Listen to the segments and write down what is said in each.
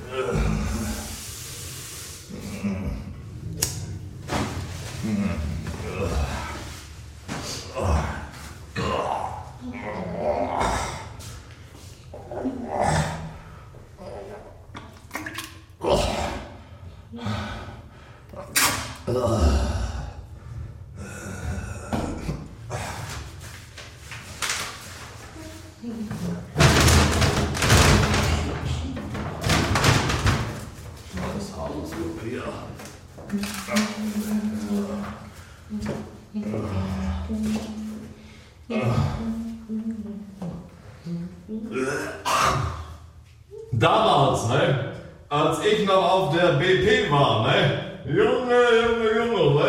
Damals, ne? Als ich noch auf der BP war, ne? Junge,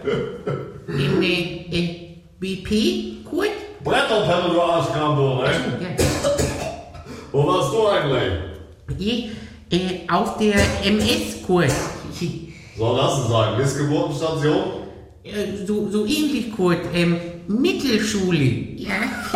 In BP, Kurt? Bretterpelle, du Arschkram, du, ne? Wo warst du eigentlich? Auf der MS, Kurt. Soll das denn sein? Missgeburtenstation? So ähnlich, Kurt. Mittelschule. Ja.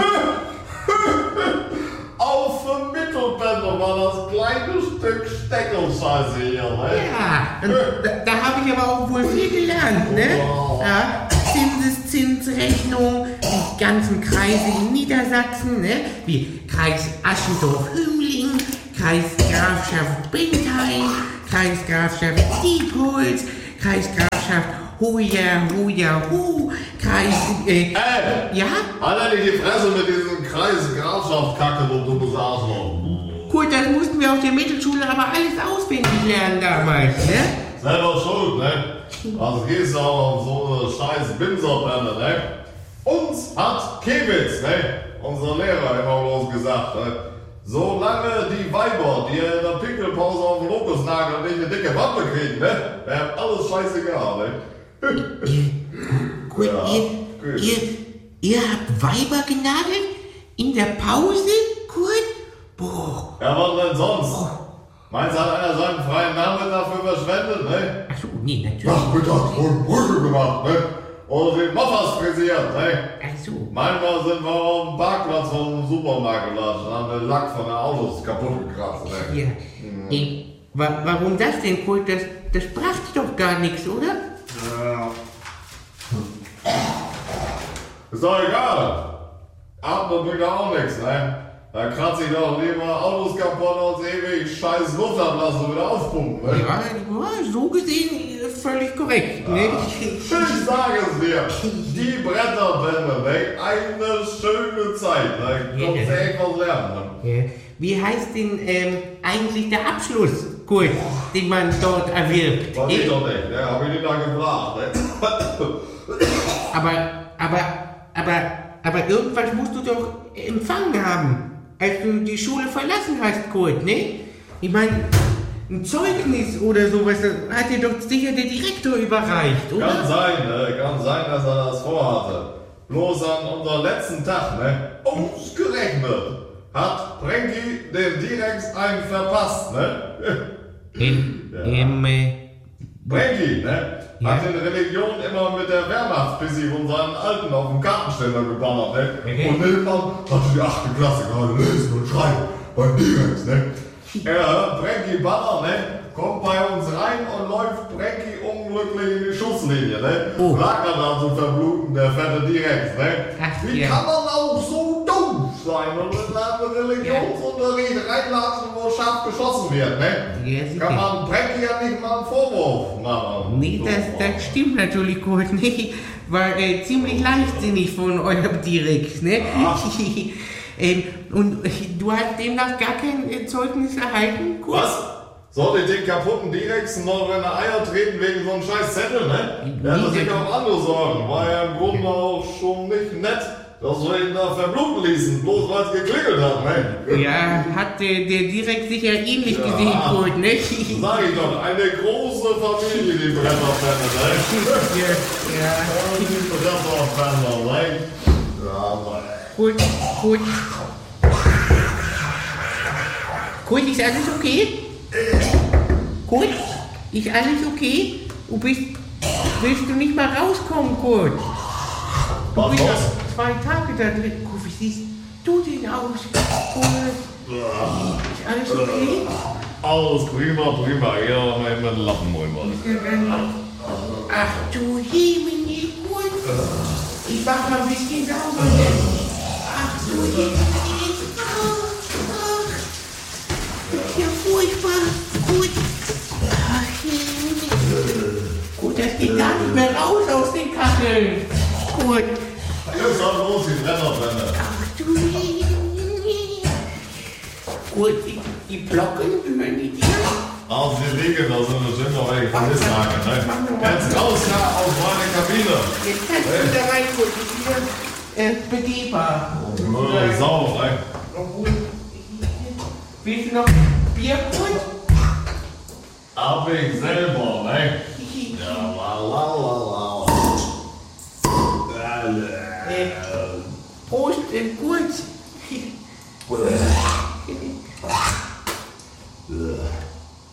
Auf dem Mittelbänder war das kleine Stück Steckelscheiße hier, ne? Ja, da habe ich aber auch wohl viel gelernt, ne? Wow. Ja, Zinseszinsrechnung, die ganzen Kreise in Niedersachsen, ne? Wie Kreis Aschendorf-Hümmling, Kreisgrafschaft Bentheim, Kreisgrafschaft Diepholz, Kreisgrafschaft Hoya, Kreis, ja? Alter, nicht die Fresse mit diesem Kreisgrafschaft-Kacke, wo du besagst noch. Gut, das mussten wir auf der Mittelschule aber alles auswendig lernen damals, ne? Selber schuld, ne? Also gehst du auch auf so eine scheiß Binserbrände, ne? Uns hat Kewitz, ne? Unser Lehrer immer bloß gesagt, ne? Solange die Weiber, die in der Pinkelpause auf den Lokosnagel nicht eine dicke Wampe kriegen, ne? Wäre alles scheißegal, ne? Gut, Ja, ihr habt Weiber genagelt? In der Pause, Kurt? Boah. Ja, was denn sonst? Meinst du, hat einer seinen freien Nachmittag dafür verschwendet, ne? Achso, nee, natürlich. Nachmittag und Brüche gemacht, ne? Oder den Moffers frisiert, ne? Achso. Manchmal sind wir auf dem Parkplatz vom Supermarkt gelatscht und haben den Lack von den Autos kaputt gekratzt, ne? Ja. Warum das denn, Kurt? Das brachte doch gar nichts, oder? Ja. Ist doch egal. Atmen bringt auch nichts, ne? Da kratze ich doch lieber Autos kaputt und ewig scheiß Luft ablassen und wieder aufpumpen, ne? Ja, so gesehen völlig korrekt, ne? Ich sage es dir, die Bretterbände, ne? Eine schöne Zeit, ne? Kommst du echt was lernen, ne? Ja. Wie heißt denn eigentlich der Abschluss, Kurt, den man dort erwirbt? Weiß ich doch nicht, ne? Hab ich dich da gefragt, ne? Aber irgendwas musst du doch empfangen haben, als du die Schule verlassen hast, Kurt, ne? Ich meine, ein Zeugnis oder sowas, das hat dir doch sicher der Direktor überreicht, oder? Kann sein, ne? Kann sein, dass er das vorhatte. Bloß an unserem letzten Tag, ne? Ausgerechnet hat Brenki den Direx einen verpasst, ne? Brenki, ne? Ja. Hat in Religion immer mit der Wehrmachtspissi von seinen Alten auf dem Kartenständer geballert, ne? Okay. Und nebenan hatte die 8. Klasse gerade lesen und schreiben beim Direx, ne? Brenki Baller, ne? Kommt bei uns rein und läuft Brenki unglücklich in die Schusslinie, ne? Oh. Lag er da zu verbluten, der fette Direx, ne? Ach, Wie ja. kann man auch so dumm sein und in einen Religionsunterricht reinlatschen, wo scharf geschossen wird, ne? Ja, sicher. Kann man Brenki ja nicht mal einen Vorwurf machen. Nee, das stimmt natürlich, Kurt, ne? War ziemlich leichtsinnig von eurem Direx, ne? Und du hast demnach gar kein Zeugnis erhalten, Kurt? Was? Soll ich den kaputten Direx noch in die Eier treten wegen so einem scheiß Zettel, ne? Der hatte sich auch andere Sorgen. War ja im Grunde auch schon nicht nett, dass wir ihn da verbluten ließen, bloß weil es geklingelt hat, ne? Ja, hat der Direx sicher ähnlich gesehen, Kurt, ne? Sag ich doch, eine große Familie, die Bretterbänder, ne? Ja. Die Bretterbänder, ne? Ja, Mann. Kurt, ist alles okay? Kurt, ist alles okay? Willst du nicht mal rauskommen, Kurt? Was bist los? noch 2 Tage da drin. Kurt, wie siehst du denn aus, Kurt? Ist alles okay? Alles prima, ja, mit dem Lappen rüber. Ach du Himmel, gut. Ich mach mal ein bisschen sauber. Ach du Himmel. Ach. Das ist ja furchtbar. Gut. Ach Himmel. Gut, das geht gar nicht mehr raus aus den Kacheln. Gut. Jetzt hat los, die Brennerbrände. Ach du Himmel. Gut, die Glocken gehören die dir. Also die liegen, also das sind noch welche Vermisslagen, ne? Jetzt raus da aus meiner Kabine. Jetzt kannst du da reingucken, hier begehbar. Sauber, ne? Obwohl, willst du noch Bier kurz? Hab ich selber, ne? Ja, la la la.